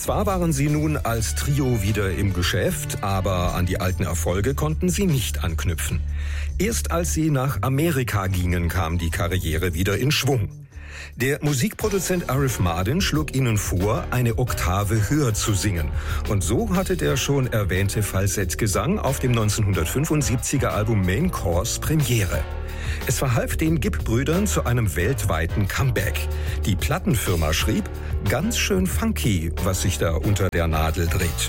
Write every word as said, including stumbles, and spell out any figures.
Zwar waren sie nun als Trio wieder im Geschäft, aber an die alten Erfolge konnten sie nicht anknüpfen. Erst als sie nach Amerika gingen, kam die Karriere wieder in Schwung. Der Musikproduzent Arif Mardin schlug ihnen vor, eine Oktave höher zu singen. Und so hatte der schon erwähnte Falsettgesang auf dem neunzehnhundertfünfundsiebziger Album Main Course Premiere. Es verhalf den Gibb-Brüdern zu einem weltweiten Comeback. Die Plattenfirma schrieb, ganz schön funky, was sich da unter der Nadel dreht.